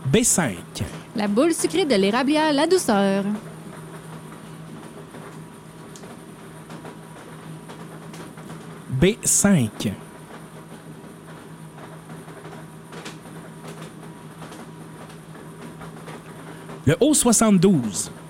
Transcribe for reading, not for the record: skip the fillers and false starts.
B5. La boule sucrée de l'érablia, la douceur. B5. Le haut 72.